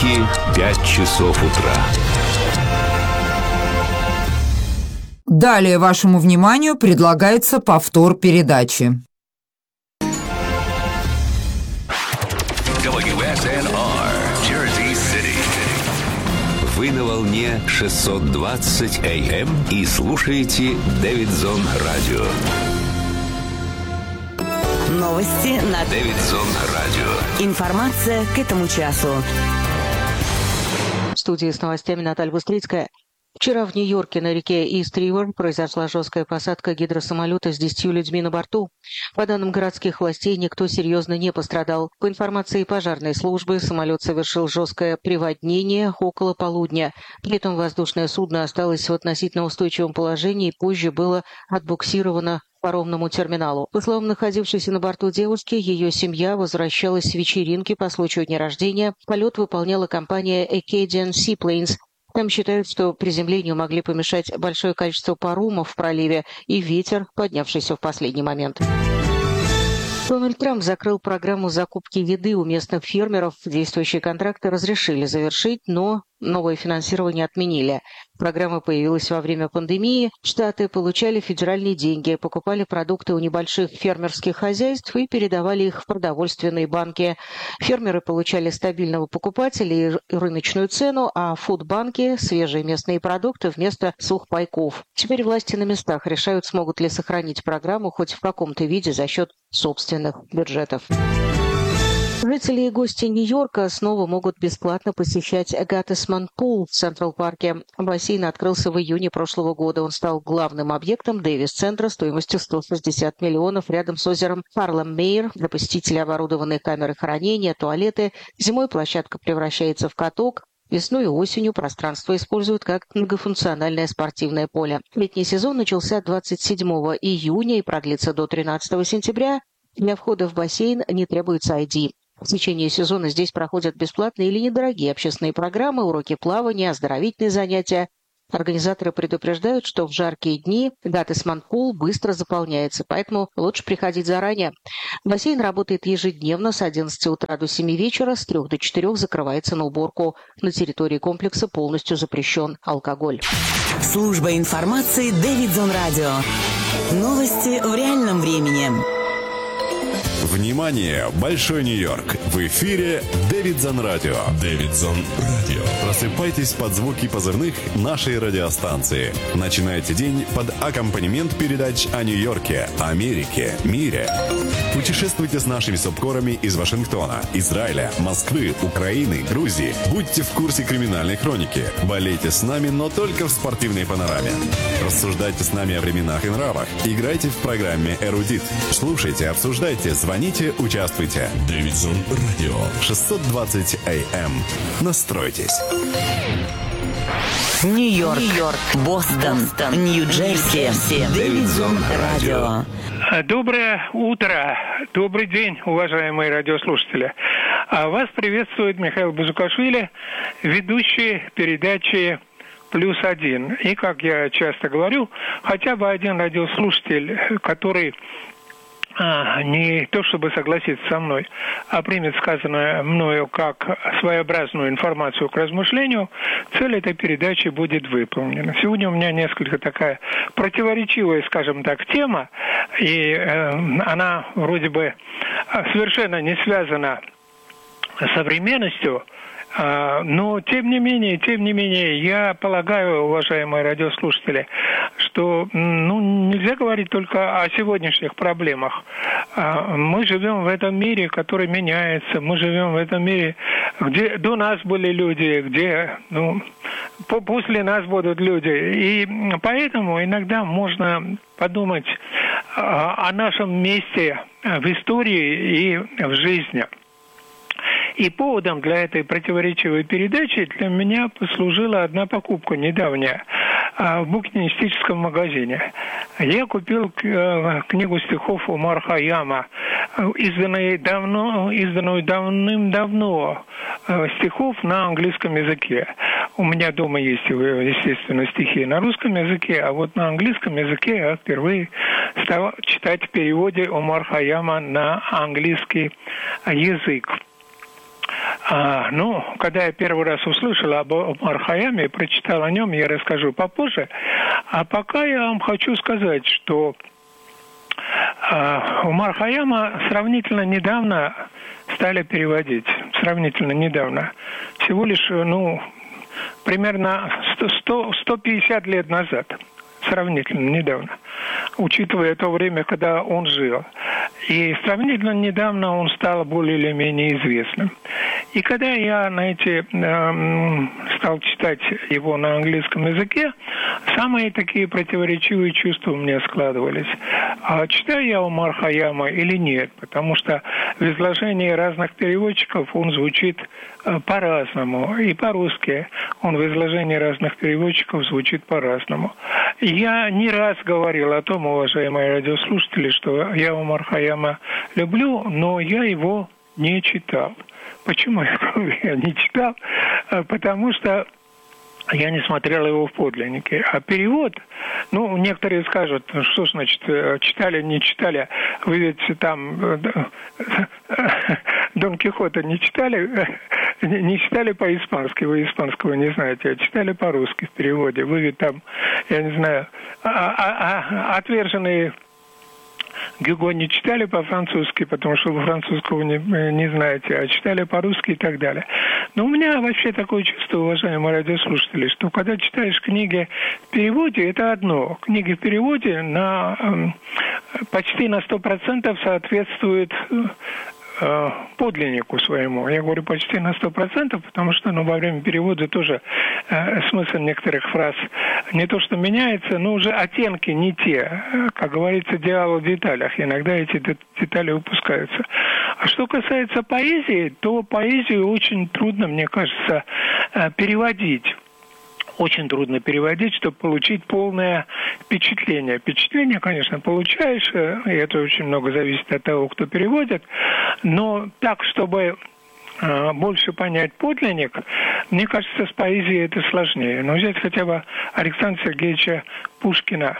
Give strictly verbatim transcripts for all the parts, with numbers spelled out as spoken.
будильники пять часов утра. Далее вашему вниманию предлагается повтор передачи. дабл ю эс эн ар, Jersey City. Вы на волне шестьсот двадцать эй эм и слушаете Дэвидсон Радио. Новости на Дэвидсон Радио. Информация к этому часу. В студии с новостями Наталья Бустрицкая. Вчера в Нью-Йорке на реке Ист-Ривер произошла жесткая посадка гидросамолета с десятью людьми на борту. По данным городских властей, никто серьезно не пострадал. По информации пожарной службы, самолет совершил жесткое приводнение около полудня. При этом воздушное судно осталось в относительно устойчивом положении и позже было отбуксировано к паромному терминалу. По словам находившейся на борту девушки, ее семья возвращалась с вечеринки по случаю дня рождения. Полет выполняла компания Acadian Seaplanes. Там считают, что приземлению могли помешать большое количество паромов в проливе и ветер, поднявшийся в последний момент. Дональд Трамп закрыл программу закупки еды у местных фермеров. Действующие контракты разрешили завершить, но новое финансирование отменили. Программа появилась во время пандемии. Штаты получали федеральные деньги, покупали продукты у небольших фермерских хозяйств и передавали их в продовольственные банки. Фермеры получали стабильного покупателя и рыночную цену, а фудбанки – свежие местные продукты вместо сухпайков. Теперь власти на местах решают, смогут ли сохранить программу хоть в каком-то виде за счет собственных бюджетов. Жители и гости Нью-Йорка снова могут бесплатно посещать Гаттесман Пул в Централ-парке. Бассейн открылся в июне прошлого года. Он стал главным объектом Дэвис-центра стоимостью сто шестьдесят миллионов рядом с озером Харлем-Мейер. Для посетителей оборудованы камеры хранения, туалеты. Зимой площадка превращается в каток. Весной и осенью пространство используют как многофункциональное спортивное поле. Летний сезон начался двадцать седьмого июня и продлится до тринадцатого сентября. Для входа в бассейн не требуется ай ди. В течение сезона здесь проходят бесплатные или недорогие общественные программы, уроки плавания, оздоровительные занятия. Организаторы предупреждают, что в жаркие дни Гаттесман Пул быстро заполняется, поэтому лучше приходить заранее. Бассейн работает ежедневно с одиннадцати утра до семи вечера, с трёх до четырёх закрывается на уборку. На территории комплекса полностью запрещен алкоголь. Служба информации Дэвидсон Радио. Новости в реальном времени. Внимание! Большой Нью-Йорк! В эфире Дэвидсон Радио. Дэвидсон Радио. Просыпайтесь под звуки позывных нашей радиостанции. Начинайте день под аккомпанемент передач о Нью-Йорке, Америке, мире. Путешествуйте с нашими субкорами из Вашингтона, Израиля, Москвы, Украины, Грузии. Будьте в курсе криминальной хроники. Болейте с нами, но только в спортивной панораме. Рассуждайте с нами о временах и нравах. Играйте в программе «Эрудит». Слушайте, обсуждайте, звоните, участвуйте. Дэвидсон Радио. шестьсот двадцать эй эм. Настройтесь. Нью-Йорк, Нью-Йорк, Бостон, Бостон, Нью-Джерси. Дэвидсон Радио. Доброе утро, добрый день, уважаемые радиослушатели. Вас приветствует Михаил Бузукашвили, ведущий передачи «Плюс один». И, как я часто говорю, хотя бы один радиослушатель, который А, не то чтобы согласиться со мной, а примет сказанное мною как своеобразную информацию к размышлению, цель этой передачи будет выполнена. Сегодня у меня несколько такая противоречивая, скажем так, тема, и э, она вроде бы совершенно не связана с современностью, но, тем не менее, тем не менее, я полагаю, уважаемые радиослушатели, что ну, нельзя говорить только о сегодняшних проблемах. Мы живем в этом мире, который меняется. Мы живем в этом мире, где до нас были люди, где ну, после нас будут люди. И поэтому иногда можно подумать о нашем месте в истории и в жизни. И поводом для этой противоречивой передачи для меня послужила одна покупка недавняя в букинистическом магазине. Я купил книгу стихов Омар Хайяма, изданную, давно, изданную давным-давно, стихов на английском языке. У меня дома есть, естественно, стихи на русском языке, а вот на английском языке я впервые стал читать в переводе Омар Хайяма на английский язык. А, ну, когда я первый раз услышал об Омар Хайяме и прочитал о нем, я расскажу попозже. А пока я вам хочу сказать, что а, Омар Хайяма сравнительно недавно стали переводить. Сравнительно недавно. Всего лишь, ну, примерно сто, сто пятьдесят лет назад. Сравнительно недавно. Учитывая то время, когда он жил. И сравнительно недавно он стал более или менее известным. И когда я, знаете, стал читать его на английском языке, самые такие противоречивые чувства у меня складывались. А читаю я Омар Хайяма или нет? Потому что в изложении разных переводчиков он звучит по-разному. И по-русски он в изложении разных переводчиков звучит по-разному. Я не раз говорил о том, уважаемые радиослушатели, что я Омар Хайяма люблю, но я его не читал. Почему я не читал? Потому что я не смотрел его в подлиннике. А перевод, ну, некоторые скажут, что значит, читали, не читали. Вы ведь там Дон Кихота не читали, не читали по-испански, вы испанского не знаете, а читали по-русски в переводе. Вы ведь там, я не знаю, а, а, а, отверженные Гюго не читали по-французски, потому что вы французского не, не знаете, а читали по-русски и так далее. Но у меня вообще такое чувство, уважаемые радиослушатели, что когда читаешь книги в переводе, это одно. Книги в переводе на, э, почти на сто процентов соответствуют э, подлиннику своему. Я говорю почти на сто процентов, потому что ну, во время перевода тоже э, смысл некоторых фраз не то что меняется, но уже оттенки не те. Как говорится, дьявол в деталях. Иногда эти детали упускаются. А что касается поэзии, то поэзию очень трудно, мне кажется, переводить. Очень трудно переводить, чтобы получить полное впечатление. Впечатление, конечно, получаешь, и это очень много зависит от того, кто переводит, но так, чтобы больше понять подлинник, мне кажется, с поэзией это сложнее. Но взять хотя бы Александра Сергеевича Пушкина,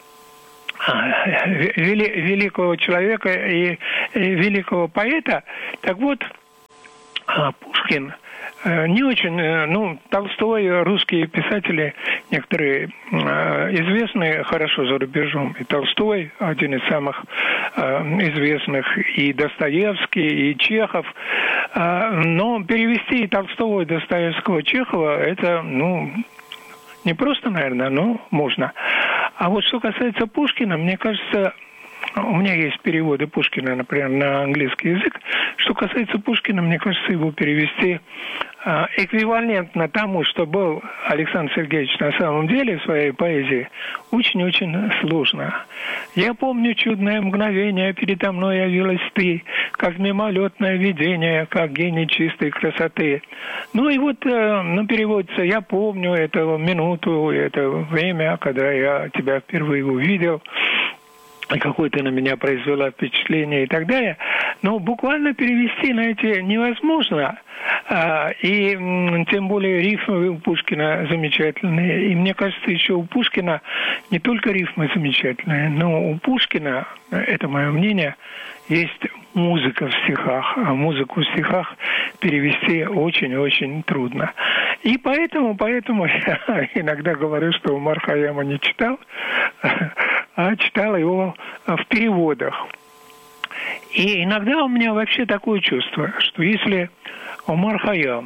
вели, великого человека и, и великого поэта, так вот, Пушкин не очень, ну, Толстой, русские писатели, некоторые известные хорошо за рубежом. И Толстой, один из самых известных, и Достоевский, и Чехов. Но перевести и Толстого, и Достоевского, и Чехова, это, ну, не просто, наверное, но можно. А вот что касается Пушкина, мне кажется, у меня есть переводы Пушкина, например, на английский язык. Что касается Пушкина, мне кажется, его перевести э, эквивалентно тому, что был Александр Сергеевич на самом деле в своей поэзии, очень-очень сложно. Я помню чудное мгновение, передо мной явилась ты, как мимолетное видение, как гений чистой красоты. Ну и вот, э, ну, переводится, я помню эту минуту, это время, когда я тебя впервые увидел, какое ты на меня произвела впечатление и так далее. Но буквально перевести, знаете, невозможно. И тем более рифмы у Пушкина замечательные. И мне кажется, еще у Пушкина не только рифмы замечательные, но у Пушкина, это мое мнение, есть музыка в стихах. А музыку в стихах перевести очень-очень трудно. И поэтому, поэтому я иногда говорю, что Омар Хайяма не читал, а читал его в переводах. И иногда у меня вообще такое чувство, что если Омар Хайям,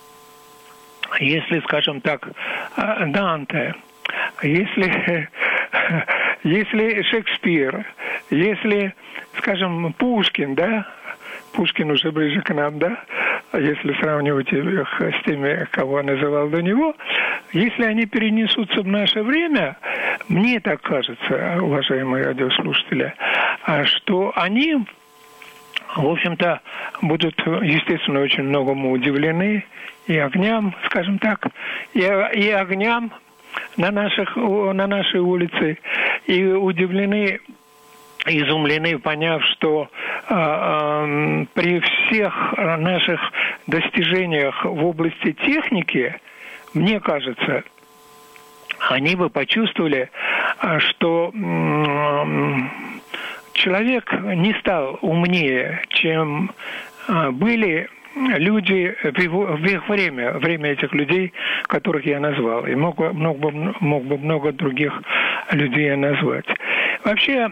если, скажем так, Данте, если, если Шекспир, если, скажем, Пушкин, да, Пушкин уже ближе к нам, да, если сравнивать их с теми, кого называл до него, если они перенесутся в наше время, мне так кажется, уважаемые радиослушатели, что они, в общем-то, будут, естественно, очень многому удивлены и огням, скажем так, и, и огням на, наших, на нашей улице, и удивлены, изумлены, поняв, что э, э, при всех наших достижениях в области техники, мне кажется, они бы почувствовали, что э, человек не стал умнее, чем э, были люди в, его, в их время, время этих людей, которых я назвал, и мог, мог, бы, мог бы много других людей назвать. Вообще,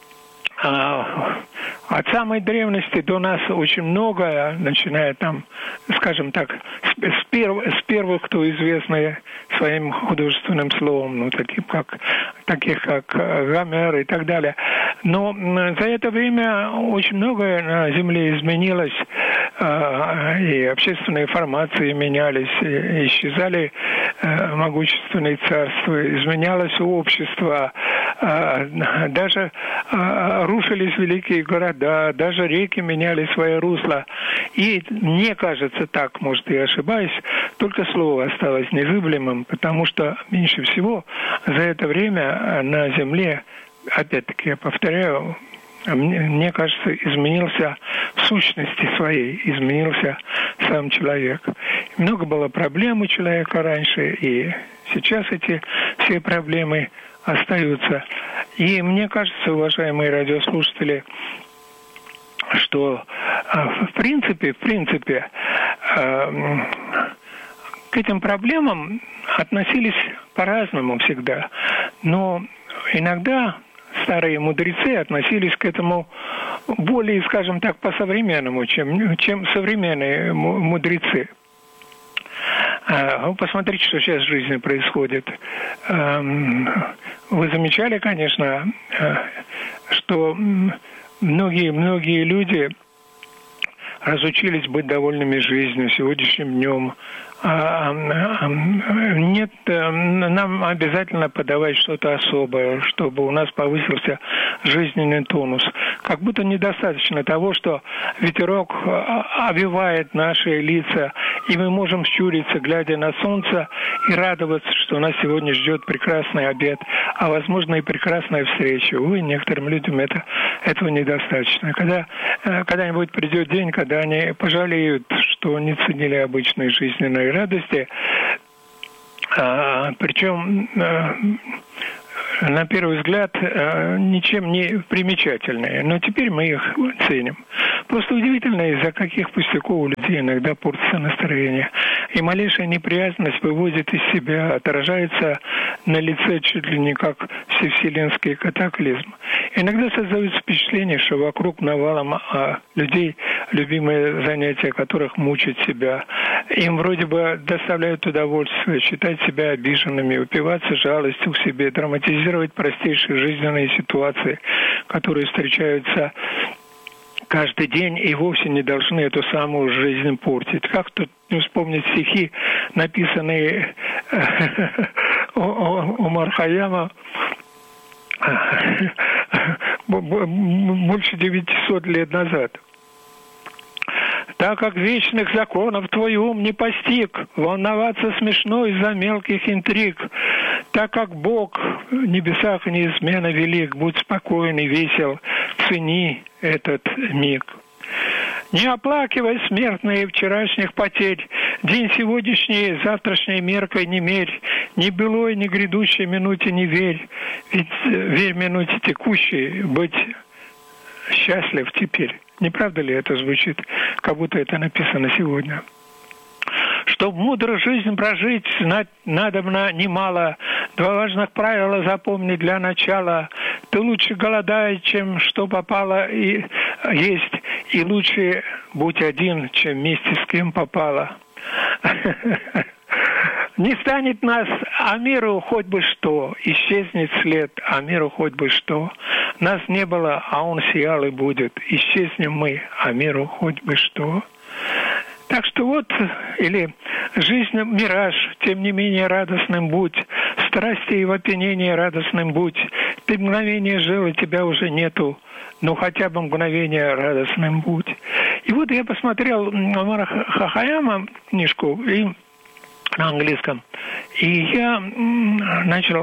от самой древности до нас очень много, начиная там, скажем так, с, перв, с первых, кто известны своим художественным словом, ну, таких как, таких как Гомер и так далее. Но за это время очень многое на Земле изменилось, и общественные формации менялись, и исчезали могущественные царства, изменялось общество, даже рушились великие города, даже реки меняли свои русла. И мне кажется, так, может, я ошибаюсь, только слово осталось незыблемым, потому что меньше всего за это время на Земле, опять-таки я повторяю, мне, мне кажется, изменился в сущности своей, изменился сам человек. Много было проблем у человека раньше, и сейчас эти все проблемы остаются. И мне кажется, уважаемые радиослушатели, что в принципе, в принципе, к этим проблемам относились по-разному всегда. Но иногда старые мудрецы относились к этому более, скажем так, по-современному, чем, чем современные мудрецы. Посмотрите, что сейчас в жизни происходит. Вы замечали, конечно, что многие-многие люди разучились быть довольными жизнью, сегодняшним днем. Нет, нам обязательно подавать что-то особое, чтобы у нас повысился жизненный тонус. Как будто недостаточно того, что ветерок обвивает наши лица, и мы можем щуриться, глядя на солнце, и радоваться, что нас сегодня ждет прекрасный обед, а возможно и прекрасная встреча. Увы, некоторым людям это, этого недостаточно. Когда когда-нибудь придет день, когда они пожалеют, что не ценили обычной жизненной радости, а, причем а, на первый взгляд а, ничем не примечательные, но теперь мы их ценим. Просто удивительно, из-за каких пустяков у людей иногда портится настроение. И малейшая неприятность выводит из себя, отражается на лице чуть ли не как всевселенский катаклизм. Иногда создается впечатление, что вокруг навалом а, людей, любимые занятия которых мучат себя. Им вроде бы доставляют удовольствие считать себя обиженными, упиваться жалостью к себе, драматизировать простейшие жизненные ситуации, которые встречаются каждый день и вовсе не должны эту самую жизнь портить. Как тут не вспомнить стихи, написанные Омар Хайяма больше девятисот лет назад. Так как вечных законов твой ум не постиг, волноваться смешно из-за мелких интриг. Так как Бог в небесах неизменно велик, будь спокоен и весел, цени этот миг. Не оплакивай смертные вчерашних потерь, день сегодняшний завтрашней меркой не мерь, ни былой, ни грядущей минуте не верь, ведь верь минуте текущей, быть счастлив теперь. Не правда ли это звучит, как будто это написано сегодня? Чтоб мудро жизнь прожить, знать надобно немало. Два важных правила запомни для начала. Ты лучше голодай, чем что попало и есть. И лучше будь один, чем вместе с кем попало. Не станет нас, а миру хоть бы что. Исчезнет след, а миру хоть бы что. Нас не было, а он сиял и будет. Исчезнем мы, а миру хоть бы что. Так что вот, или жизнь мираж, тем не менее радостным будь, страсти и в опьянении радостным будь. Ты мгновение жил, и тебя уже нету, но хотя бы мгновение радостным будь. И вот я посмотрел Омара Хайяма книжку, и на английском. И я начал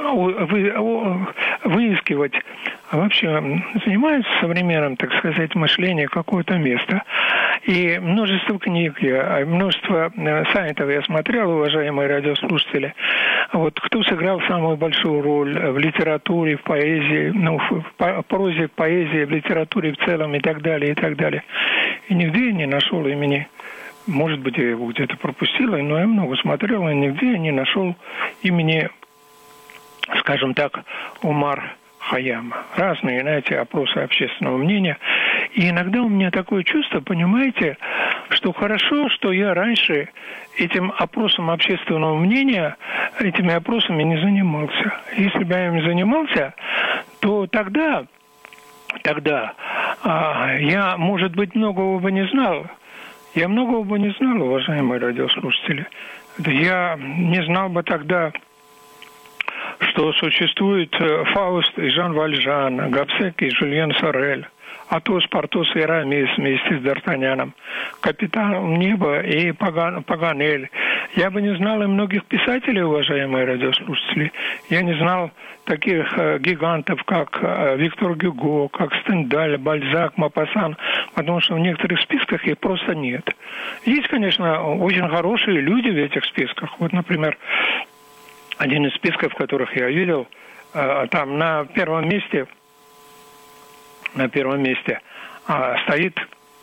выискивать, вообще занимаюсь современным, так сказать, мышлением какое-то место. И множество книг, я, множество сайтов я смотрел, уважаемые радиослушатели. Вот кто сыграл самую большую роль в литературе, в поэзии, ну, в прозе, в поэзии, в литературе в целом и так далее, и так далее. И нигде я не нашел имени. Может быть, я его где-то пропустил, но я много смотрел, и нигде я не нашел имени, скажем так, Омар Хайяма. Разные, знаете, опросы общественного мнения. И иногда у меня такое чувство, понимаете, что хорошо, что я раньше этим опросом общественного мнения, этими опросами не занимался. Если бы я ими занимался, то тогда, тогда а, я, может быть, многого бы не знал. Я многого бы не знал, уважаемые радиослушатели. Я не знал бы тогда, что существует Фауст и Жан Вальжан, Гобсек и Жюльен Сорель, Атос, Портос и Арамис вместе с Д'Артаньяном, Капитан Неба и Паган, Паганель. Я бы не знал и многих писателей, уважаемые радиослушатели. Я не знал таких э, гигантов, как э, Виктор Гюго, как Стендаль, Бальзак, Мопассан, потому что в некоторых списках их просто нет. Есть, конечно, очень хорошие люди в этих списках. Вот, например, один из списков, которых я видел, э, там на первом месте, на первом месте э, стоит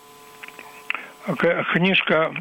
книжка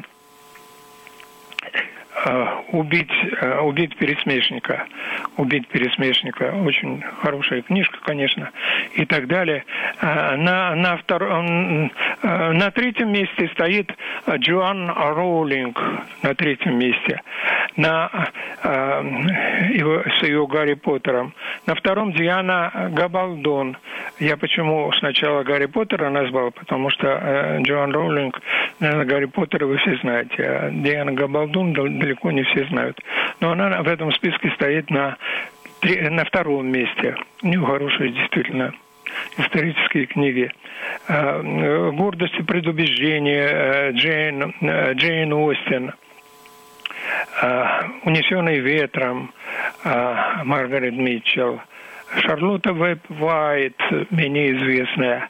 «Убить, убить пересмешника». «Убить пересмешника». Очень хорошая книжка, конечно, и так далее. На, на, втором, на третьем месте стоит Джоан Роулинг. На третьем месте. На, его, с ее Гарри Поттером. На втором Диана Габалдон. Я почему сначала Гарри Поттера назвал? Потому что Джоан Роулинг, Гарри Поттера вы все знаете. А Диана Габалдон далеко не все знают. Но она в этом списке стоит на, на втором месте. У нее хорошие, действительно, исторические книги. «Гордость и предубеждение» Джейн, Джейн Остин. «Унесенный ветром» Маргарет Митчелл. Шарлотта Веб Уайт, менее известная.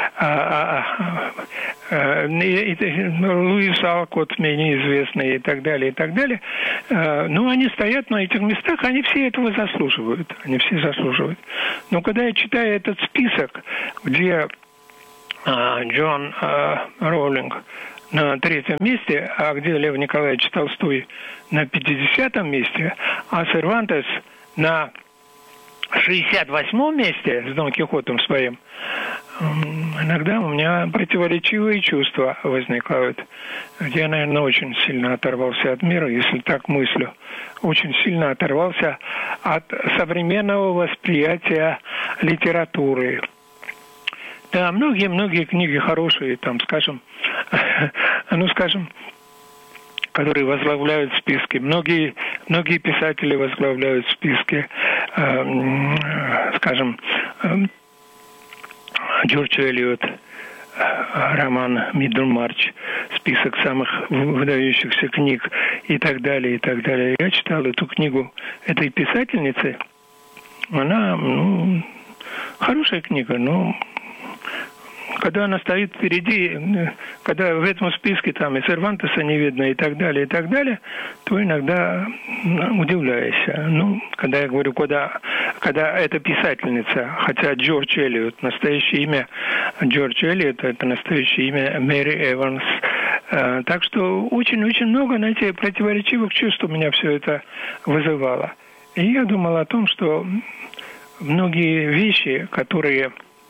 Луис Алкот, менее известный, и так далее, и так далее. Ну, они стоят на этих местах, они все этого заслуживают. Они все заслуживают. Но когда я читаю этот список, где Джон Роулинг на третьем месте, а где Лев Николаевич Толстой на пятидесятом месте, а Сервантес на шестьдесят восьмом месте с Дон Кихотом своим, иногда у меня противоречивые чувства возникают. Я, наверное, очень сильно оторвался от мира, если так мыслю. Очень сильно оторвался от современного восприятия литературы. Да, многие-многие книги хорошие, там, скажем, ну, скажем, которые возглавляют списки. Многие, многие писатели возглавляют списки. Э, скажем, э, Джордж Эллиот, э, роман «Миддлмарч», список самых выдающихся книг и так далее, и так далее. Я читал эту книгу этой писательницы. Она, ну, хорошая книга, но когда она стоит впереди, когда в этом списке там и Сервантеса не видно, и так далее, и так далее, то иногда удивляешься. Ну, когда я говорю, когда, когда эта писательница, хотя Джордж Эллиот, настоящее имя Джордж Эллиот, это настоящее имя Мэри Эванс. Так что очень-очень много, знаете, противоречивых чувств у меня все это вызывало. И я думал о том, что многие вещи, которые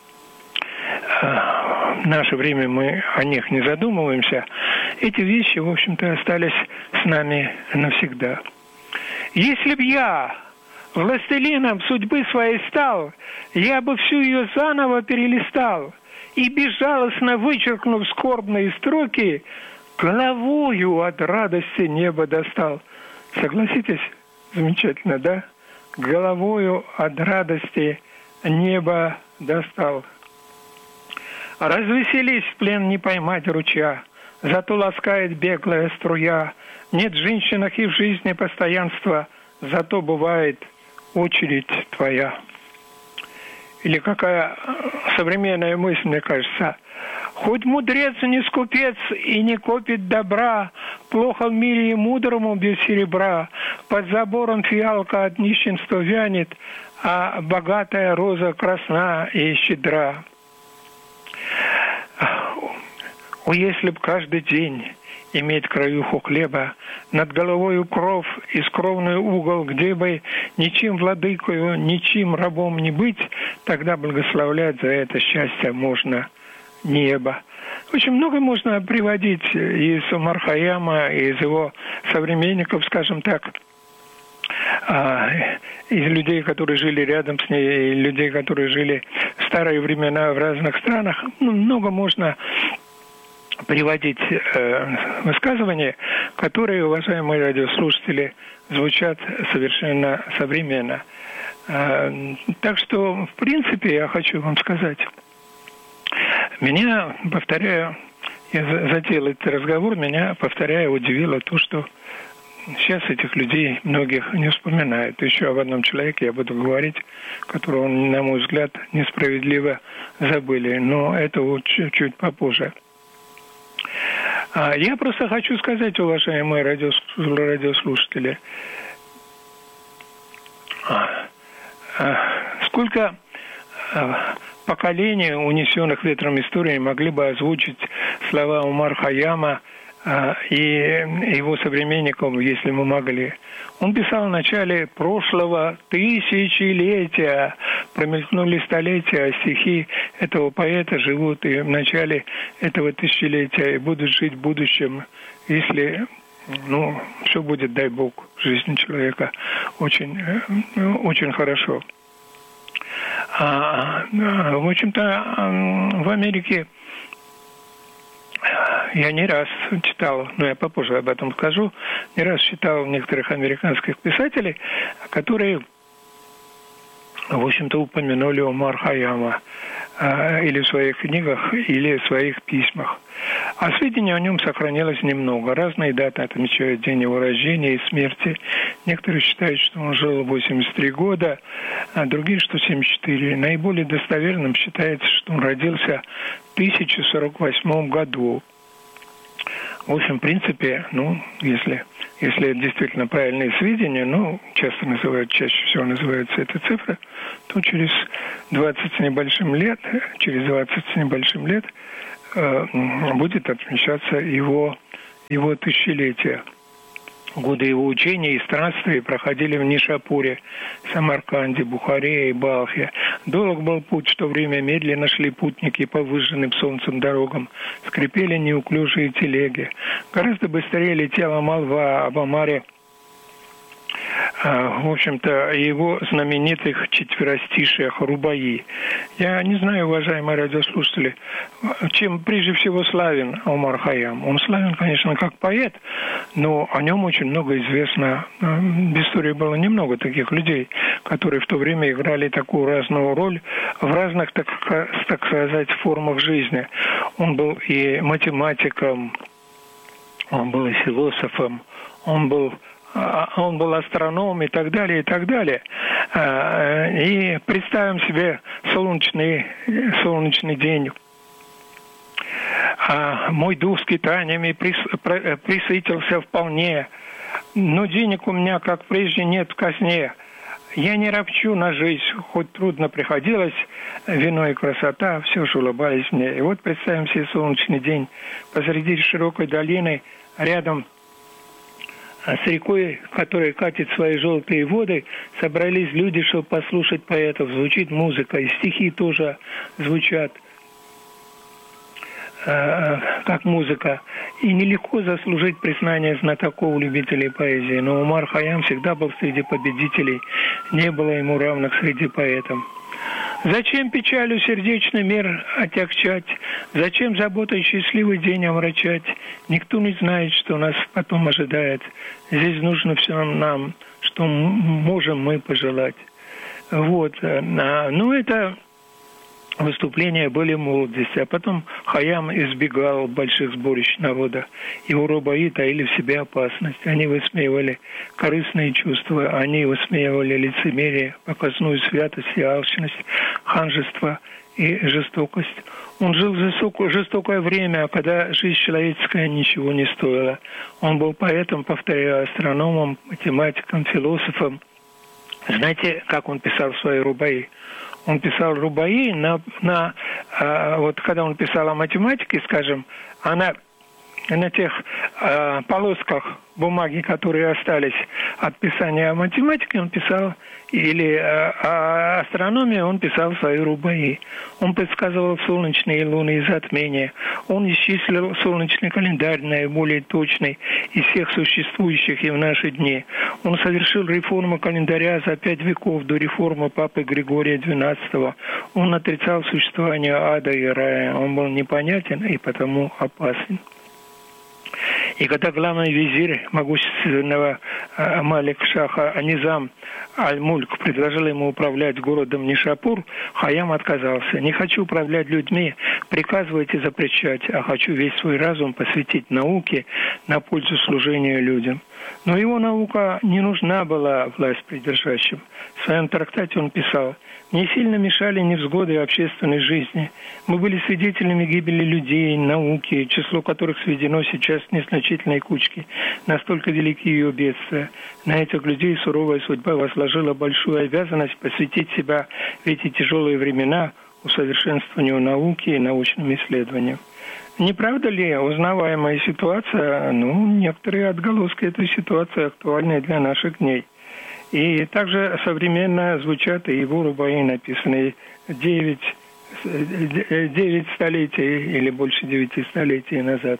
в наше время мы о них не задумываемся, эти вещи, в общем-то, остались с нами навсегда. Если б я властелином судьбы своей стал, я бы всю ее заново перелистал и, безжалостно вычеркнув скорбные строки, головою от радости небо достал. Согласитесь? Замечательно, да? Головою от радости небо достал. Развеселись в плен не поймать ручья, зато ласкает беглая струя Нет в женщинах и в жизни постоянства, зато бывает очередь твоя. Или какая современная мысль, мне кажется. Хоть мудрец не скупец и не копит добра, плохо в мире и мудрому без серебра. Под забором фиалка от нищенства вянет, а богатая роза красна и щедра. О, если б каждый день иметь краюху хлеба, над головою кров и скромный угол, где бы ничем владыкою, ничем рабом не быть, тогда благословлять за это счастье можно небо. Очень много можно приводить из Омар Хайяма, из его современников, скажем так, из людей, которые жили рядом с ней, и людей, которые жили в старые времена в разных странах. Ну, много можно приводить э, высказывания, которые, уважаемые радиослушатели, звучат совершенно современно. Э, так что, в принципе, я хочу вам сказать, меня, повторяю, я затеял этот разговор, меня, повторяю, удивило то, что сейчас этих людей многих не вспоминают. Еще об одном человеке я буду говорить, которого, на мой взгляд, несправедливо забыли, но это вот чуть-чуть попозже. Я просто хочу сказать, уважаемые радиослушатели, сколько поколений, унесенных ветром истории, могли бы озвучить слова Омар Хайяма и его современников, если мы могли. Он писал в начале прошлого тысячелетия, промелькнули столетия, а стихи этого поэта живут и в начале этого тысячелетия, и будут жить в будущем, если, ну, все будет, дай Бог, в жизни человека очень, очень хорошо. А, в общем-то, в Америке я не раз читал, но я попозже об этом скажу, не раз читал некоторых американских писателей, которые, в общем-то, упомянули Омар Хайяма э, или в своих книгах, или в своих письмах. А сведений о нем сохранилось немного. Разные даты отмечают день его рождения и смерти. Некоторые считают, что он жил восемьдесят три года, а другие, что семьдесят четыре. Наиболее достоверным считается, что он родился в тысяча сорок восьмом году. В общем, в принципе, ну, если, если это действительно правильные сведения, ну, часто называют, чаще всего называется эта цифра, то через двадцать с небольшим лет, через двадцать с небольшим лет э, будет отмечаться его, его тысячелетие. Годы его учения и странствий проходили в Нишапуре, Самарканде, Бухаре и Балхе. Долг был путь, в то время медленно шли путники по выжженным солнцем дорогам. Скрипели неуклюжие телеги. Гораздо быстрее летела молва об Омаре, в общем-то, его знаменитых четверостишиях Рубаи. Я не знаю, уважаемые радиослушатели, чем прежде всего славен Омар Хайям. Он славен, конечно, как поэт, но о нем очень много известно. В истории было немного таких людей, которые в то время играли такую разную роль в разных, так, так сказать, формах жизни. Он был и математиком, он был и философом, он был он был астроном и так далее, и так далее. И представим себе солнечный, солнечный день. Мой дух скитаниями присытился вполне, но денег у меня, как прежде, нет в казне. Я не ропчу на жизнь, хоть трудно приходилось, вино и красота все же улыбались мне. И вот представим себе солнечный день посреди широкой долины, рядом с рекой, которая катит свои желтые воды, собрались люди, чтобы послушать поэтов. Звучит музыка, и стихи тоже звучат э, как музыка. И нелегко заслужить признание знатоков, любителей поэзии. Но Омар Хайям всегда был среди победителей. Не было ему равных среди поэтов. Зачем печалью сердечный мир отягчать? Зачем заботой счастливый день омрачать? Никто не знает, что нас потом ожидает. Здесь нужно все нам, что можем мы пожелать. Вот. Ну, это выступления были молодости, а потом Хайям избегал больших сборищ народа. Его рубаи таили в себе опасность. Они высмеивали корыстные чувства, они высмеивали лицемерие, показную святость и алчность, ханжество и жестокость. Он жил в жестокое, жестокое время, когда жизнь человеческая ничего не стоила. Он был поэтом, повторяю, астрономом, математиком, философом. Знаете, как он писал свои рубаи? Он писал рубаи на, на а, вот когда он писал о математике, скажем, она на тех а, полосках бумаги, которые остались от писания о математике, он писал, или а, о астрономии, он писал свои рубаи. Он предсказывал солнечные и лунные затмения. Он исчислил солнечный календарь наиболее точный из всех существующих и в наши дни. Он совершил реформу календаря за пять веков до реформы папы Григория двенадцатого. Он отрицал существование ада и рая. Он был непонятен и потому опасен. И когда главный визирь могущественного Малик-Шаха Анизам Аль-Мульк предложил ему управлять городом Нишапур, Хайям отказался. «Не хочу управлять людьми, приказывать и запрещать, а хочу весь свой разум посвятить науке на пользу служения людям». Но его наука не нужна была власть придержащим. В своем трактате он писал: «Мне сильно мешали невзгоды общественной жизни. Мы были свидетелями гибели людей, науки, число которых сведено сейчас к незначительной кучке. Настолько велики ее бедствия. На этих людей суровая судьба возложила большую обязанность посвятить себя в эти тяжелые времена усовершенствованию науки и научным исследованиям». Не правда ли узнаваемая ситуация, ну, некоторые отголоски этой ситуации актуальны для наших дней? И также современно звучат и его рубаи, написанные девять, девять столетий или больше девяти столетий назад.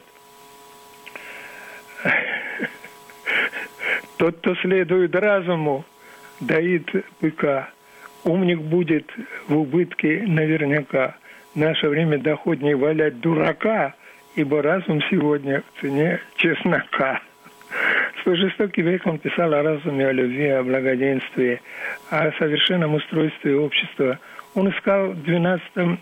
Тот, кто следует разуму, доит быка. Умник будет в убытке наверняка. В наше время доходнее валять дурака, ибо разум сегодня в цене чеснока. В свой жестокий век он писал о разуме, о любви, о благоденствии, о совершенном устройстве общества. Он искал в двенадцатом,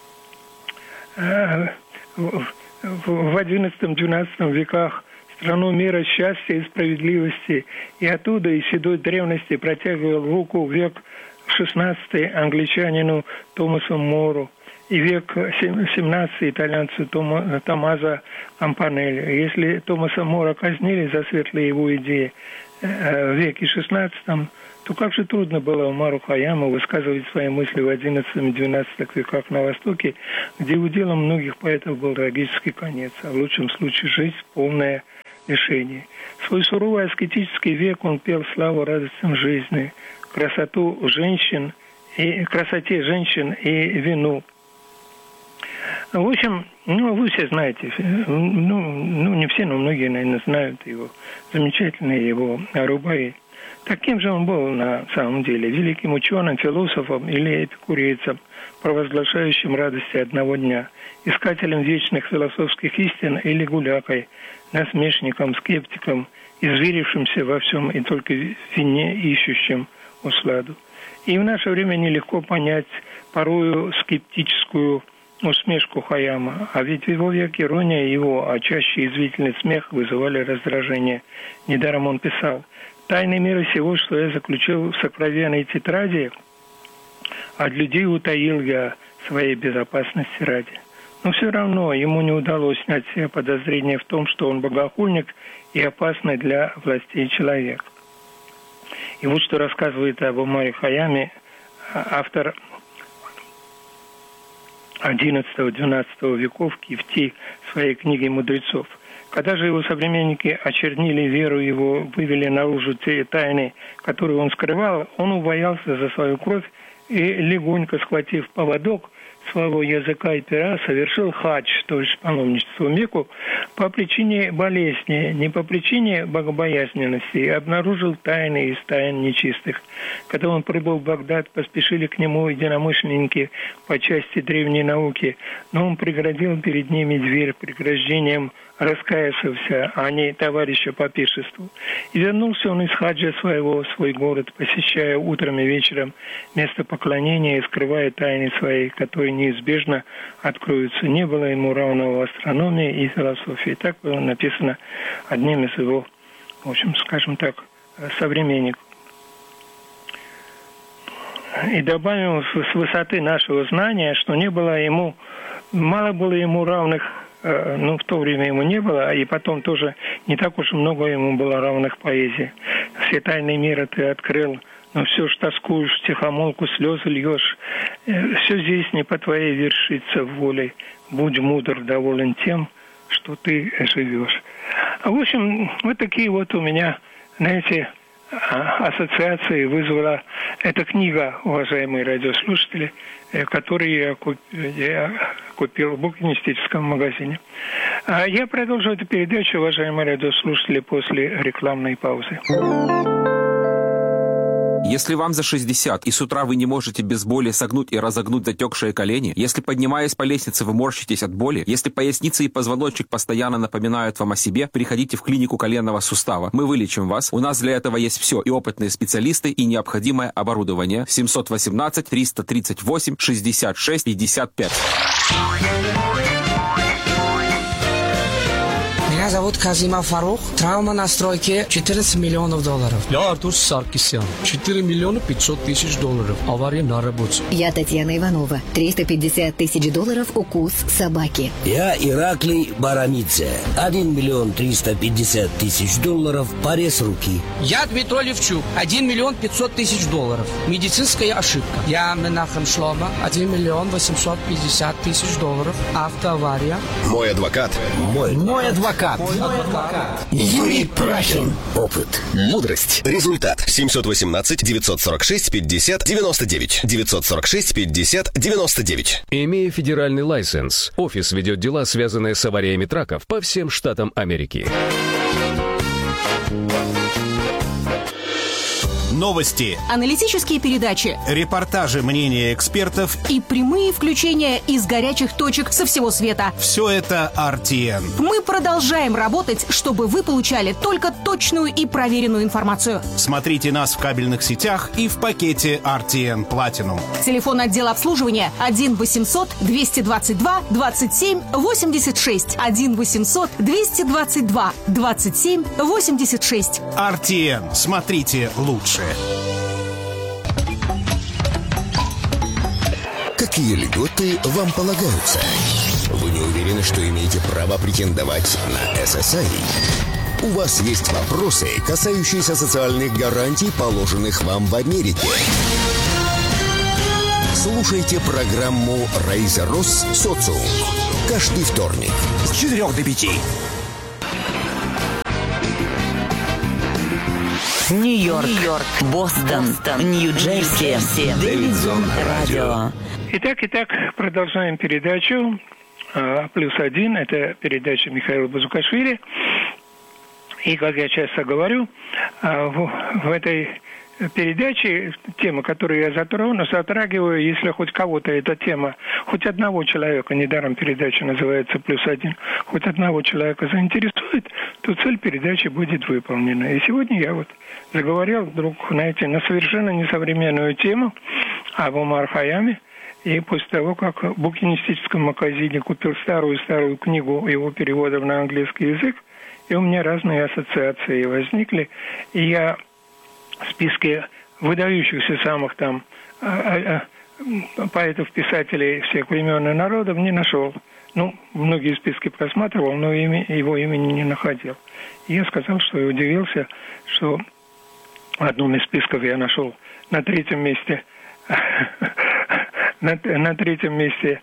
в одиннадцатом-двенадцатом веках страну мира, счастья и справедливости, и оттуда из седой древности протягивал руку век шестнадцатый англичанину Томасу Мору и век семнадцатый итальянцу Тома, Томмазо Кампанелли. Если Томаса Мора казнили за светлые его идеи в веке шестнадцатом, то как же трудно было Умару Хайяму высказывать свои мысли в одиннадцатом и двенадцатом веках на Востоке, где уделом многих поэтов был трагический конец, а в лучшем случае жизнь полное лишение. В свой суровый аскетический век он пел славу радостям жизни, красоту женщин и красоте женщин и вину. В общем, ну, вы все знаете, ну, ну, не все, но многие, наверное, знают его, замечательные его рубаи. Таким же он был на самом деле, великим ученым, философом или эпикурейцем, провозглашающим радости одного дня, искателем вечных философских истин или гулякой, насмешником, скептиком, изверившимся во всем и только в вине ищущим усладу. И в наше время нелегко понять порою скептическую усмешку Хайяма, а ведь в его век ирония его, а чаще язвительный смех вызывали раздражение. Недаром он писал: «Тайны мира всего, что я заключил в сокровенной тетради, от людей утаил я своей безопасности ради». Но все равно ему не удалось снять все подозрения в том, что он богохульник и опасный для властей человек. И вот что рассказывает об Умаре Хайяме автор одиннадцатого-двенадцатого веков Кифти в своей книге «Мудрецов». Когда же его современники очернили веру его, вывели наружу те тайны, которые он скрывал, он убоялся за свою кровь и, легонько схватив поводок своего языка и пера, совершил хадж, то есть паломничество в Мекку, по причине болезни, не по причине богобоязненности, и обнаружил тайны из тайн нечистых. Когда он прибыл в Багдад, поспешили к нему единомышленники по части древней науки, но он преградил перед ними дверь преграждением раскаявшегося, а не товарища по пиршеству. И вернулся он из хаджа своего в свой город, посещая утром и вечером место поклонения и скрывая тайны свои, которые неизбежно откроются. Не было ему равного в астрономии и философии. Так было написано одним из его, в общем, скажем так, современников. И добавим с высоты нашего знания, что не было ему, мало было ему равных, ну, в то время ему не было, и потом тоже не так уж много ему было равных поэзии. Все тайны мира ты открыл, но все ж тоскуешь, втихомолку слезы льешь. Все здесь не по твоей вершится волей. Будь мудр, доволен тем, что ты живешь. В общем, вот такие вот у меня, знаете, ассоциации вызвала эта книга, уважаемые радиослушатели, которую я купил, я купил в букинистическом магазине. Я продолжу эту передачу, уважаемые радиослушатели, после рекламной паузы. Если вам за шестьдесят, и с утра вы не можете без боли согнуть и разогнуть затекшие колени, если, поднимаясь по лестнице, вы морщитесь от боли, если поясница и позвоночник постоянно напоминают вам о себе, приходите в клинику коленного сустава. Мы вылечим вас. У нас для этого есть все, и опытные специалисты, и необходимое оборудование. семь один восемь триста тридцать восемь шестьдесят шесть пятьдесят пять. Меня зовут Казима Фарух. Травма на стройке четырнадцать миллионов долларов. Я Артур Саркисян. четыре миллиона пятьсот тысяч долларов. Авария на работе. Я Татьяна Иванова. триста пятьдесят тысяч долларов укус собаки. Я Ираклий Барамидзе. один миллион триста пятьдесят тысяч долларов. Порез руки. Я Дмитрий Левчук. один миллион пятьсот тысяч долларов. Медицинская ошибка. Я Менахем Шлома. один миллион восемьсот пятьдесят тысяч долларов. Автоавария. Мой адвокат. Мой, Мой адвокат. Юрий Прахин. Опыт. Мудрость. Результат. семь один восемь девять сорок шесть пятьдесят девяносто девять. девять сорок шесть пятьдесят девяносто девять. Имея федеральный лайсенс, офис ведет дела, связанные с авариями траков по всем штатам Америки. Новости, аналитические передачи, репортажи, мнения экспертов и прямые включения из горячих точек со всего света. Все это ар ти эн. Мы продолжаем работать, чтобы вы получали только точную и проверенную информацию. Смотрите нас в кабельных сетях и в пакете ар ти эн Platinum. Телефон отдела обслуживания один восемьсот двести двадцать два двадцать семь восемьдесят шесть. один восемьсот двести двадцать два двадцать семь восемьдесят шесть. ар ти эн. Смотрите лучше. Какие льготы вам полагаются? Вы не уверены, что имеете право претендовать на эс эс ай? У вас есть вопросы, касающиеся социальных гарантий, положенных вам в Америке? Слушайте программу «Райза Росс. Социум» каждый вторник с четырёх до пяти. Нью-Йорк, Нью-Йорк, Бостон, Бостон, Нью-Джерси, Дэвидзон Радио. Итак, итак, продолжаем передачу. Плюс один, это передача Михаила Бузукашвили. И, как я часто говорю, в, в этой передаче тема, которую я затрону, затрагиваю, если хоть кого-то эта тема, хоть одного человека, недаром передача называется «Плюс один», хоть одного человека заинтересует, то цель передачи будет выполнена. И сегодня я вот заговорил вдруг, знаете, на совершенно несовременную тему об Омар Хайяме. И после того, как в букинистическом магазине купил старую-старую книгу его переводов на английский язык, и у меня разные ассоциации возникли, и я в списке выдающихся самых там поэтов, писателей всех времен и народов не нашел. Ну, многие списки просматривал, но имя, его имени не находил. И я сказал, что я удивился, что в одном из списков я нашел на третьем месте на, на третьем месте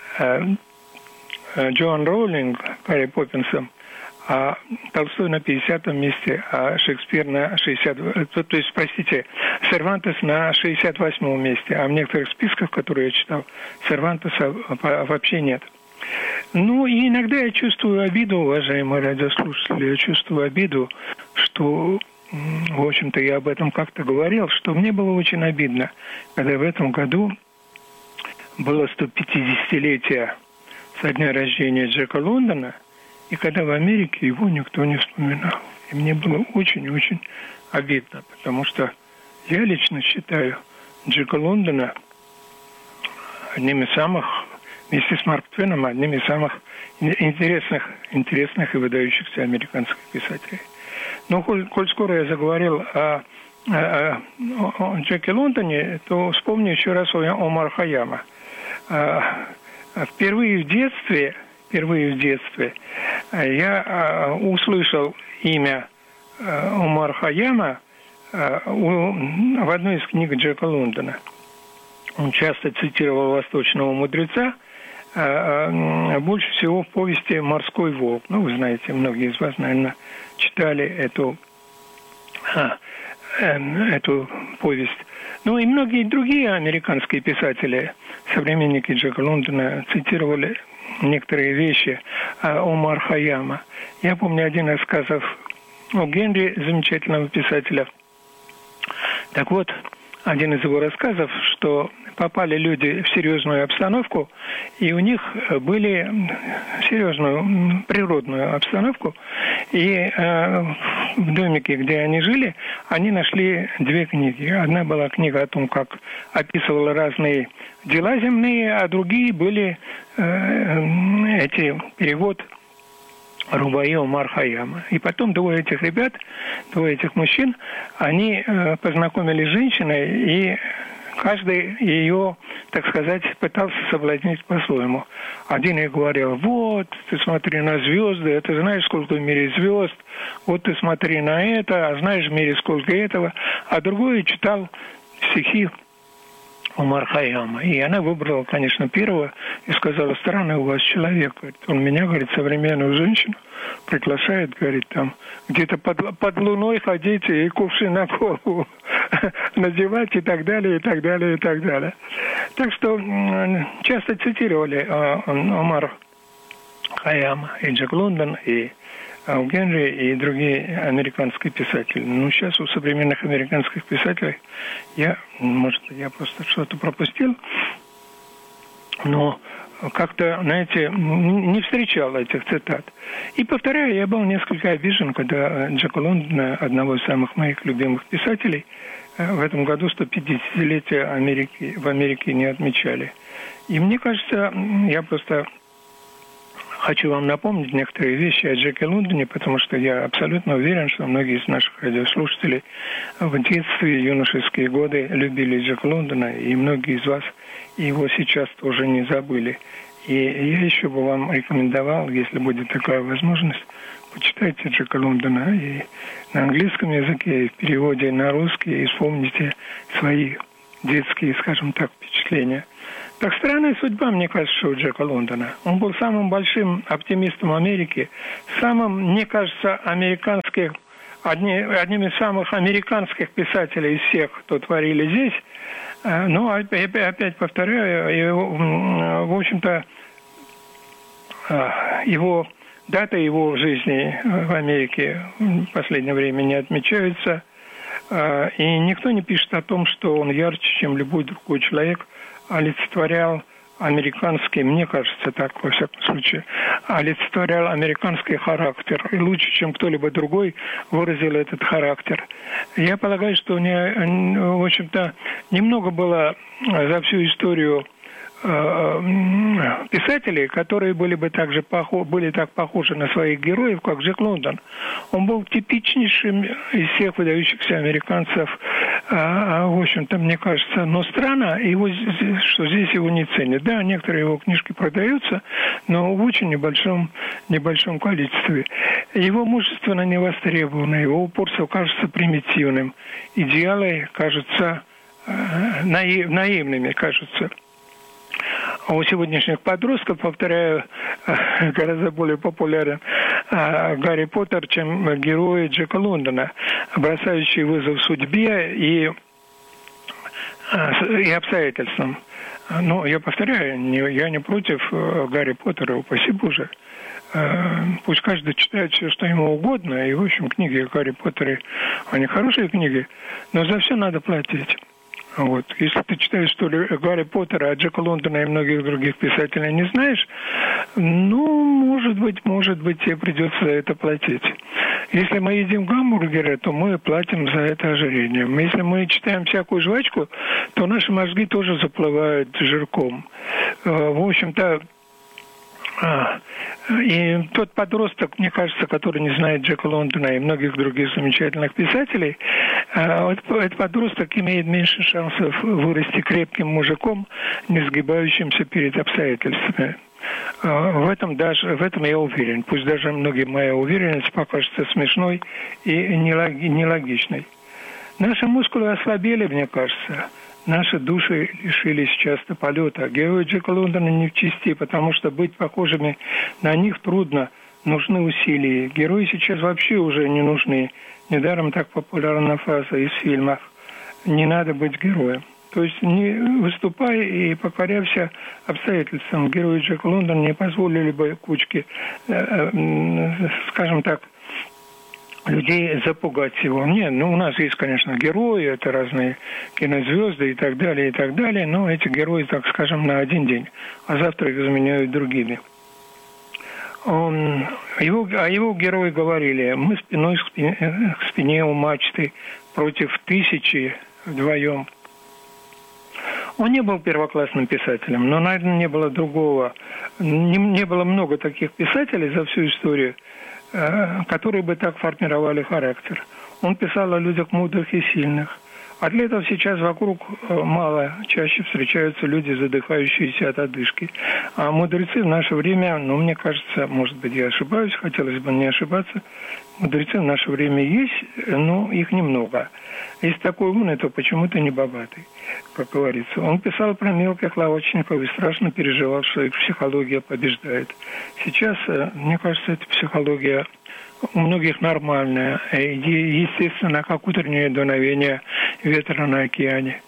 Джоан Роулинг, Гарри Поппинсом, а Толстой на пятидесятом месте, а Шекспир на шестидесятом, то есть, простите, Сервантес на шестьдесят восьмом месте, а в некоторых списках, которые я читал, Сервантеса вообще нет. Ну, и иногда я чувствую обиду, уважаемые радиослушатели, я чувствую обиду, что, в общем-то, я об этом как-то говорил, что мне было очень обидно, когда в этом году было сто пятидесятилетие со дня рождения Джека Лондона, И когда в Америке его никто не вспоминал. И мне было очень-очень обидно, потому что я лично считаю Джека Лондона одним из самых, вместе с Марк Твеном, одним из самых интересных, интересных и выдающихся американских писателей. Но коль, коль скоро я заговорил о, о, о Джеке Лондоне, то вспомню еще раз о Омар Хайяма. Впервые в детстве, впервые в детстве я услышал имя Омар Хайяма в одной из книг Джека Лондона. Он часто цитировал восточного мудреца, больше всего в повести «Морской волк». Ну, вы знаете, многие из вас, наверное, читали эту, эту повесть. Ну, и многие другие американские писатели, современники Джека Лондона, цитировали некоторые вещи Омар Хайяма. Я помню один из рассказов о Генри, замечательного писателя. Так вот, один из его рассказов, что попали люди в серьезную обстановку, и у них были серьезную природную обстановку, и э, в домике, где они жили, они нашли две книги. Одна была книга о том, как описывала разные дела земные, а другие были э, эти перевод Рубаи Омар Хайяма. И потом двое этих ребят, двое этих мужчин, они э, познакомились с женщиной, и каждый ее, так сказать, пытался соблазнить по-своему. Один ей говорил: вот, ты смотри на звезды, а ты знаешь, сколько в мире звезд, вот ты смотри на это, а знаешь в мире сколько этого. А другой читал стихи Омар Хайяма. И она выбрала, конечно, первого и сказала: странный у вас человек. Говорит, он меня, говорит, современную женщину приглашает, говорит, там где-то под, под луной ходить и кувшин на голову надевать и так далее, и так далее, и так далее. Так что часто цитировали Омар Хайяма и Джек Лондон, и у Генри и другие американские писатели. Ну, сейчас у современных американских писателей я, может, я просто что-то пропустил, но как-то, знаете, не встречал этих цитат. И повторяю, я был несколько обижен, когда Джека Лондона, одного из самых моих любимых писателей, в этом году сто пятидесятилетие Америки, в Америке не отмечали. И мне кажется, я просто хочу вам напомнить некоторые вещи о Джеке Лондоне, потому что я абсолютно уверен, что многие из наших радиослушателей в детстве, юношеские годы любили Джека Лондона, и многие из вас его сейчас тоже не забыли. И я еще бы вам рекомендовал, если будет такая возможность, почитайте Джека Лондона и на английском языке, и в переводе на русский, и вспомните свои детские, скажем так, впечатления. Так странная судьба, мне кажется, у Джека Лондона. Он был самым большим оптимистом Америки, самым, мне кажется, американских, одни, одним из самых американских писателей из всех, кто творили здесь. Но опять повторяю, его, в общем-то, его дата его жизни в Америке в последнее время не отмечается. И никто не пишет о том, что он ярче, чем любой другой человек, олицетворял американский, мне кажется так, во всяком случае, олицетворял американский характер. И лучше, чем кто-либо другой, выразил этот характер. Я полагаю, что, не, в общем-то, немного было за всю историю писателей, которые были бы так же похожи, были так похожи на своих героев, как Джек Лондон. Он был типичнейшим из всех выдающихся американцев, в общем-то, мне кажется. Но странно, его, что здесь его не ценят. Да, некоторые его книжки продаются, но в очень небольшом, небольшом количестве. Его мужественно не востребовано, его упорство кажется примитивным. Идеалы кажутся наив, наивными, кажутся. А у сегодняшних подростков, повторяю, гораздо более популярен Гарри Поттер, чем герои Джека Лондона, бросающие вызов судьбе и, и обстоятельствам. Но я повторяю, не, я не против Гарри Поттера, упаси Боже. Пусть каждый читает все, что ему угодно, и, в общем, книги о Гарри Поттере, они хорошие книги, но за все надо платить. Вот. Если ты читаешь историю Гарри Поттера, а Джека Лондона и многих других писателей не знаешь, ну, может быть, может быть, тебе придется за это платить. Если мы едим гамбургеры, то мы платим за это ожирением. Если мы читаем всякую жвачку, то наши мозги тоже заплывают жирком. В общем-то, и тот подросток, мне кажется, который не знает Джека Лондона и многих других замечательных писателей, этот подросток имеет меньше шансов вырасти крепким мужиком, не сгибающимся перед обстоятельствами. В этом, даже, в этом я уверен. Пусть даже многим моя уверенность покажется смешной и нелогичной. Наши мускулы ослабели, мне кажется. Наши души лишились часто полета. Герои Джека Лондона не в чести, потому что быть похожими на них трудно. Нужны усилия. Герои сейчас вообще уже не нужны. Недаром так популярна фраза из фильмов «Не надо быть героем». То есть не выступай и покоряйся обстоятельствам. Герои Джека Лондона не позволили бы кучке, скажем так, людей запугать его. Нет, ну у нас есть, конечно, герои, это разные кинозвезды и так далее, и так далее, но эти герои, так скажем, на один день, а завтра их заменяют другими. Он, его, а его герои говорили: мы спиной к спине, к спине у мачты против тысячи вдвоем. Он не был первоклассным писателем, но, наверное, не было другого. Не, не было много таких писателей за всю историю, которые бы так формировали характер. Он писал о людях мудрых и сильных. Атлетов сейчас вокруг мало. Чаще встречаются люди, задыхающиеся от одышки. А мудрецы в наше время, ну, мне кажется, может быть, я ошибаюсь, хотелось бы не ошибаться, мудрецы в наше время есть, но их немного. Если такой умный, то почему-то не богатый, как говорится. Он писал про мелких лавочников и страшно переживал, что их психология побеждает. Сейчас, мне кажется, эта психология у многих нормальная. И, естественно, как утреннее дуновение ветра на океане.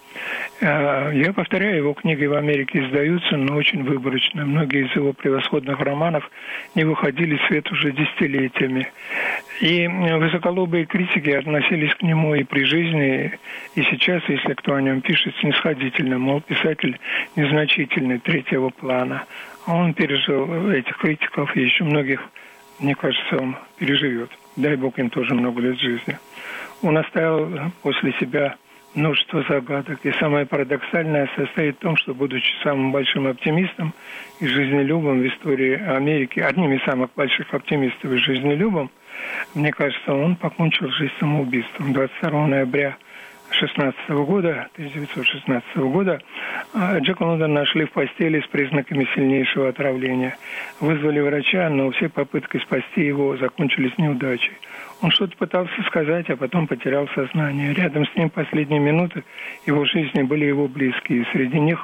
Я повторяю, его книги в Америке издаются, но очень выборочно. Многие из его превосходных романов не выходили в свет уже десятилетиями. И высоколобые критики относились к нему и при жизни, и сейчас, если кто о нем пишет, снисходительно. Мол, писатель незначительный, третьего плана. Он пережил этих критиков и еще многих, мне кажется, он переживет. Дай Бог им тоже много лет жизни. Он оставил после себя множество загадок. И самое парадоксальное состоит в том, что, будучи самым большим оптимистом и жизнелюбом в истории Америки, одним из самых больших оптимистов и жизнелюбом, мне кажется, он покончил жизнь самоубийством. двадцать второго ноября шестнадцатого года, тысяча девятьсот шестнадцатого года Джека Лондона нашли в постели с признаками сильнейшего отравления. Вызвали врача, но все попытки спасти его закончились неудачей. Он что-то пытался сказать, а потом потерял сознание. Рядом с ним последние минуты его жизни были его близкие. Среди них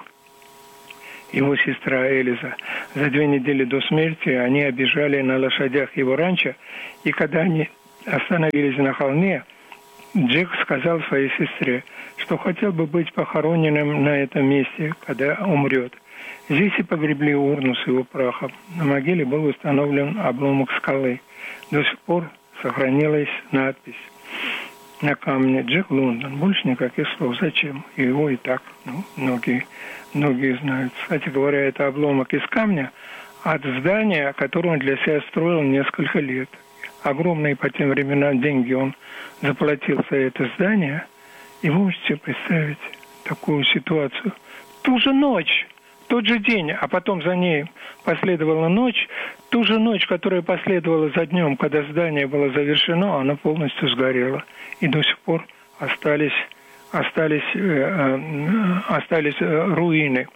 его сестра Элиза. За две недели до смерти они обижали на лошадях его ранчо, и когда они остановились на холме, Джек сказал своей сестре, что хотел бы быть похороненным на этом месте, когда умрет. Здесь и погребли урну с его прахом. На могиле был установлен обломок скалы. До сих пор сохранилась надпись на камне: Джек Лондон. Больше никаких слов. Зачем? Его и так, ну, многие, многие знают. Кстати говоря, это обломок из камня от здания, которое он для себя строил несколько лет. Огромные по тем временам деньги он заплатил за это здание. И вы можете представить такую ситуацию. Ту же ночь, тот же день, а потом за ней последовала ночь, ту же ночь, которая последовала за днем, когда здание было завершено, она полностью сгорела. И до сих пор остались, остались, э, э, остались руины.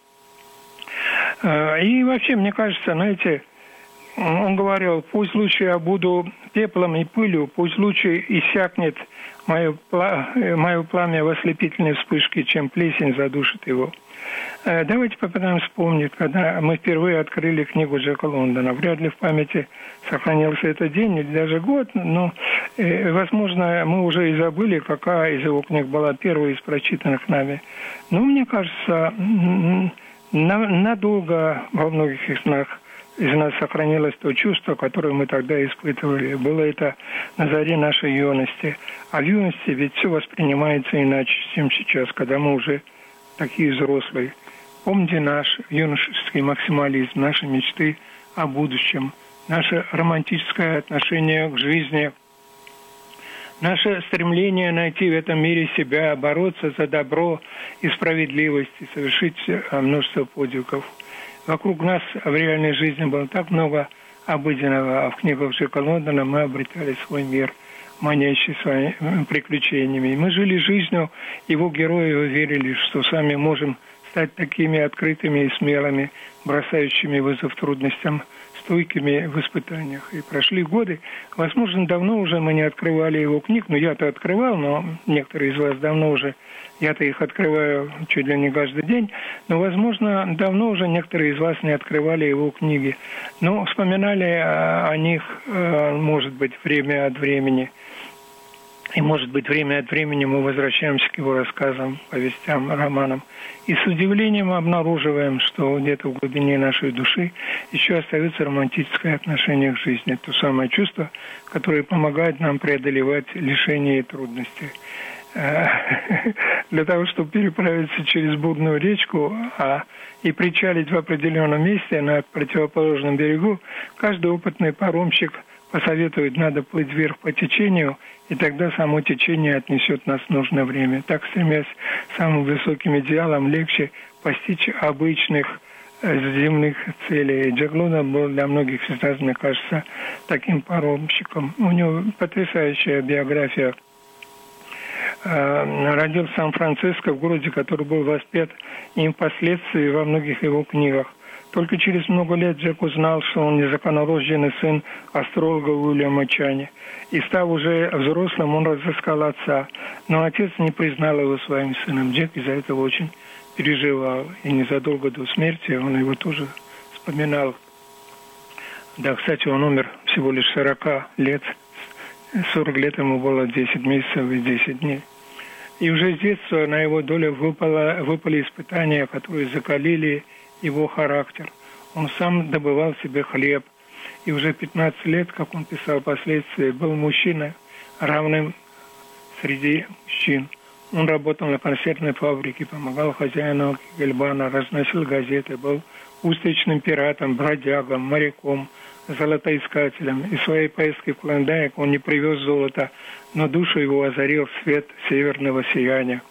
И вообще, мне кажется, знаете, он говорил: пусть лучше я буду пеплом и пылью, пусть лучше иссякнет мое, мое пламя в ослепительной вспышке, чем плесень задушит его. Давайте попытаемся вспомнить, когда мы впервые открыли книгу Джека Лондона. Вряд ли в памяти сохранился этот день или даже год, но, возможно, мы уже и забыли, какая из его книг была первой из прочитанных нами. Но, мне кажется, надолго во многих из нас из нас сохранилось то чувство, которое мы тогда испытывали. Было это на заре нашей юности. А в юности ведь все воспринимается иначе, чем сейчас, когда мы уже такие взрослые. Помните наш юношеский максимализм, наши мечты о будущем, наше романтическое отношение к жизни, наше стремление найти в этом мире себя, бороться за добро и справедливость, и совершить множество подвигов. Вокруг нас в реальной жизни было так много обыденного, а в книгах Джека Лондона мы обретали свой мир, манящий своими приключениями. И мы жили жизнью, его герои верили, что сами можем стать такими открытыми и смелыми, бросающими вызов трудностям, стойкими в испытаниях. И прошли годы. Возможно, давно уже мы не открывали его книг. Ну, я-то открывал, но некоторые из вас давно уже, я-то их открываю чуть ли не каждый день. Но, возможно, давно уже некоторые из вас не открывали его книги. Но вспоминали о них, может быть, время от времени. И, может быть, время от времени мы возвращаемся к его рассказам, повестям, романам. И с удивлением обнаруживаем, что где-то в глубине нашей души еще остается романтическое отношение к жизни. То самое чувство, которое помогает нам преодолевать лишения и трудности. Для того, чтобы переправиться через бурную речку а, и причалить в определенном месте на противоположном берегу, каждый опытный паромщик посоветует, надо плыть вверх по течению, и тогда само течение отнесет нас в нужное время. Так, стремясь к самым высоким идеалам, легче постичь обычных земных целей. Джек Лондон был для многих всегда, мне кажется, таким паромщиком. У него потрясающая биография. Родился в Сан-Франциско, в городе, который был воспет им впоследствии во многих его книгах. Только через много лет Джек узнал, что он незаконнорожденный сын астролога Уильяма Чани. И став уже взрослым, он разыскал отца. Но отец не признал его своим сыном. Джек из-за этого очень переживал. И незадолго до смерти он его тоже вспоминал. Да, кстати, он умер всего лишь сорока лет. сорок лет ему было десять месяцев и десять дней. И уже с детства на его долю выпало, выпали испытания, которые закалили его характер. Он сам добывал себе хлеб. И уже пятнадцать лет, как он писал впоследствии, был мужчиной, равным среди мужчин. Он работал на консервной фабрике, помогал хозяину Гельбана, разносил газеты, был устричным пиратом, бродягом, моряком, золотоискателем. И в своей поездке в Клондайк он не привез золото, но душу его озарил свет северного сияния.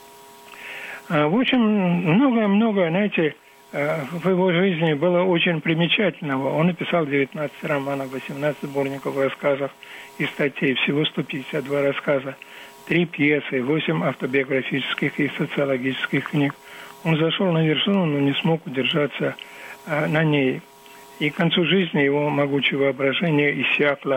В общем, много-много, знаете, в его жизни было очень примечательного. Он написал девятнадцать романов, восемнадцать сборников рассказов и статей, всего сто пятьдесят два рассказа, три пьесы, восемь автобиографических и социологических книг. Он зашел на вершину, но не смог удержаться на ней. И к концу жизни его могучее воображение иссякло.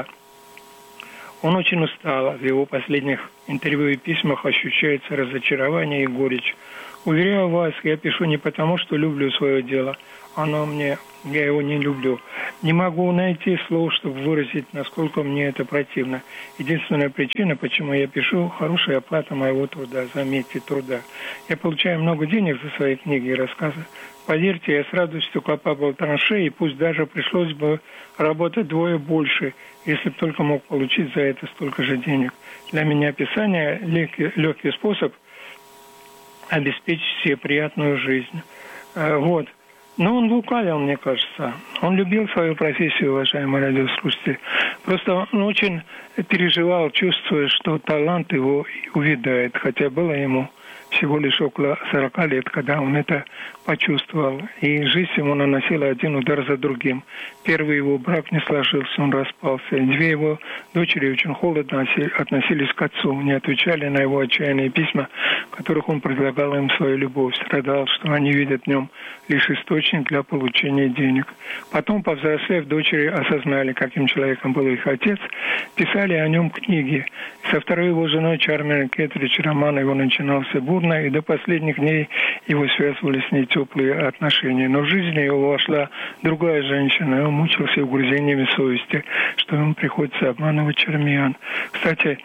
Он очень устал. В его последних интервью и письмах ощущается разочарование и горечь. Уверяю вас, я пишу не потому, что люблю свое дело. Оно мне, я его не люблю. Не могу найти слов, чтобы выразить, насколько мне это противно. Единственная причина, почему я пишу, хорошая оплата моего труда, заметьте, труда. Я получаю много денег за свои книги и рассказы. Поверьте, я с радостью копал бы траншеи, и пусть даже пришлось бы работать двое больше, если бы только мог получить за это столько же денег. Для меня писание – легкий, легкий способ обеспечить себе приятную жизнь. Вот. Но он лукавил, мне кажется. Он любил свою профессию, уважаемые радиослушатели. Просто он очень переживал, чувствуя, что талант его увядает, хотя было ему всего лишь около сорока лет, когда он это почувствовал. И жизнь ему наносила один удар за другим. Первый его брак не сложился, он распался. Две его дочери очень холодно относились к отцу, не отвечали на его отчаянные письма, в которых он предлагал им свою любовь. Страдал, что они видят в нем лишь источник для получения денег. Потом, повзрослев, дочери осознали, каким человеком был их отец, писали о нем книги. Со второй его женой Чармин Кэтридж роман его начинался бурно, и до последних дней его связывали с ней теплые отношения. Но в жизни его вошла другая женщина, и он мучился угрызениями совести, что ему приходится обманывать Чармиан. Кстати,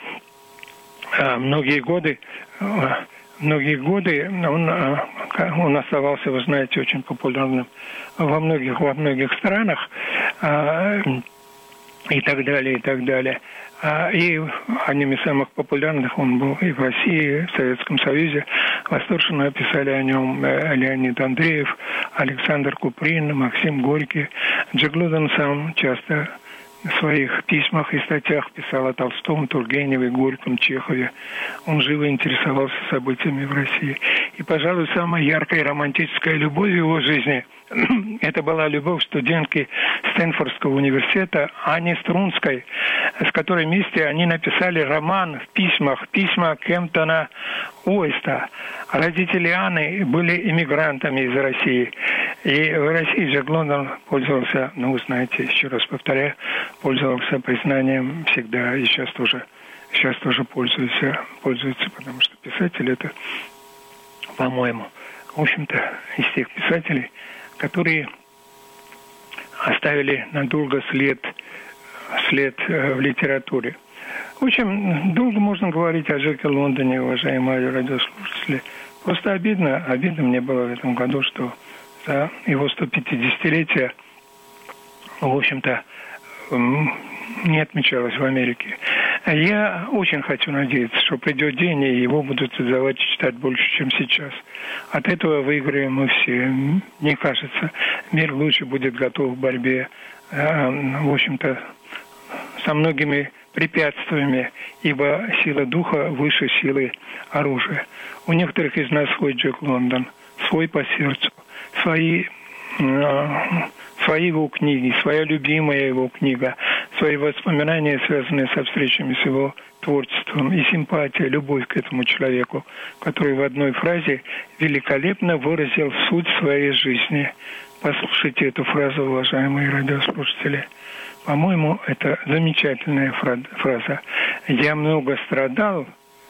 многие годы, многие годы он, он оставался, вы знаете, очень популярным во многих, во многих странах, и так далее, и так далее. И одним из самых популярных он был и в России, и в Советском Союзе. Восторженно писали о нем Леонид Андреев, Александр Куприн, Максим Горький. Джек Лондон сам часто в своих письмах и статьях писал о Толстом, Тургеневе, Горьком, Чехове. Он живо интересовался событиями в России. И, пожалуй, самая яркая и романтическая любовь в его жизни – это была любовь студентки Стэнфордского университета Ани Струнской, с которой вместе они написали роман в письмах, письма Кемптона Уэста. Родители Анны были иммигрантами из России. И в России Джек Лондон пользовался, ну, вы знаете, еще раз повторяю, пользовался признанием всегда, и сейчас тоже, сейчас тоже пользуется, пользуется, потому что писатель это, по-моему, в общем-то, из тех писателей, которые оставили надолго след, след в литературе. В общем, долго можно говорить о Джеке Лондоне, уважаемые радиослушатели. Просто обидно, обидно мне было в этом году, что за его сто пятидесятилетие, в общем-то, не отмечалось в Америке. Я очень хочу надеяться, что придет день, и его будут издавать и читать больше, чем сейчас. От этого выиграем мы все. Мне кажется, мир лучше будет готов к борьбе, в общем-то, со многими препятствиями, ибо сила духа выше силы оружия. У некоторых из нас свой Джек Лондон, свой по сердцу, свои, свои его книги, своя любимая его книга, свои воспоминания, связанные со встречами с его творчеством, и симпатия, любовь к этому человеку, который в одной фразе великолепно выразил суть своей жизни. Послушайте эту фразу, уважаемые радиослушатели. По-моему, это замечательная фраза. «Я много страдал,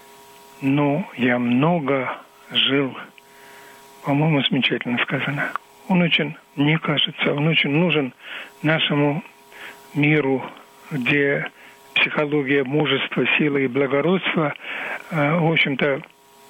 но я много жил». По-моему, замечательно сказано. Он очень, мне кажется, он очень нужен нашему миру, где психология мужества, силы и благородства, в общем-то,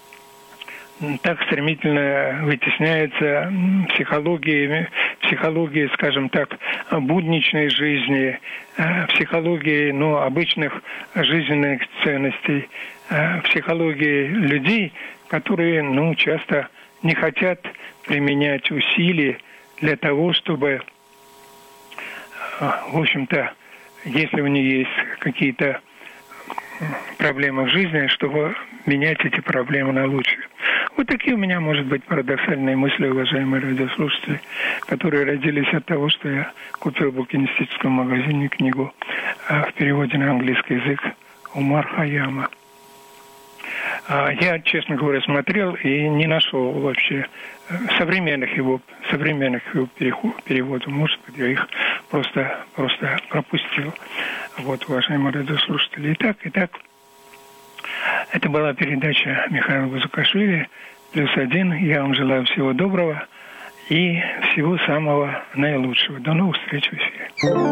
так стремительно вытесняется психологией, психологией, скажем так, будничной жизни, психологией, ну, обычных жизненных ценностей, психологией людей, которые, ну, часто не хотят применять усилий для того, чтобы, в общем-то, если у них есть какие-то проблемы в жизни, чтобы менять эти проблемы на лучшее. Вот такие у меня, может быть, парадоксальные мысли, уважаемые радиослушатели, которые родились от того, что я купил в букинистическом магазине книгу в переводе на английский язык Умар Хайяма. Я, честно говоря, смотрел и не нашел вообще современных его, современных его переводов. Может быть, я их просто, просто пропустил. Вот, уважаемые радиослушатели. Итак, итак, это была передача Михаила Бузукашвили «Плюс один». Я вам желаю всего доброго и всего самого наилучшего. До новых встреч в эфире.